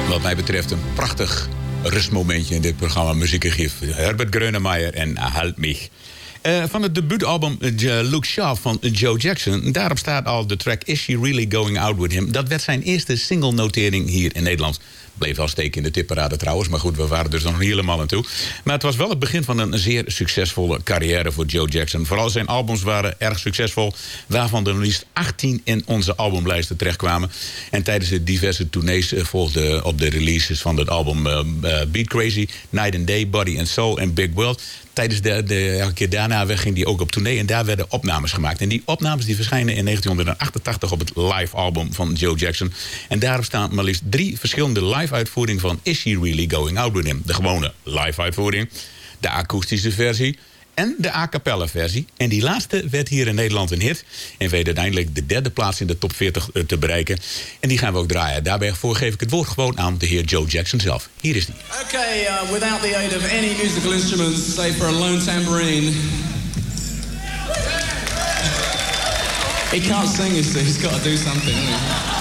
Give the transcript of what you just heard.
Wat mij betreft een prachtig rustmomentje in dit programma Muziekarchief. Herbert Grönemeyer en Halt mich. Van het debuutalbum Look Sharp van Joe Jackson. Daarop staat al de track Is She Really Going Out With Him. Dat werd zijn eerste single-notering hier in Nederland. Bleef wel steken in de tipparade trouwens. Maar goed, we waren dus nog niet helemaal aan toe. Maar het was wel het begin van een zeer succesvolle carrière voor Joe Jackson. Vooral zijn albums waren erg succesvol. Waarvan er liefst 18 in onze albumlijsten terechtkwamen. En tijdens de diverse tournees volgden op de releases van het album Beat Crazy, Night and Day, Body and Soul en Big World. Tijdens elke keer daarna ging hij ook op tournee en daar werden opnames gemaakt. En die opnames die verschijnen in 1988 op het live-album van Joe Jackson. En daarop staan maar liefst 3 verschillende live-uitvoeringen van Is She Really Going Out With Him? De gewone live-uitvoering, de akoestische versie en de a cappella versie. En die laatste werd hier in Nederland een hit en weet uiteindelijk de 3e plaats in de top 40 te bereiken. En die gaan we ook draaien. Daarbij geef ik het woord gewoon aan de heer Joe Jackson zelf. Hier is die. Okay, without the aid of any musical instruments, save for a lone tambourine. He can't sing, you see. He's got to do something, hasn't he?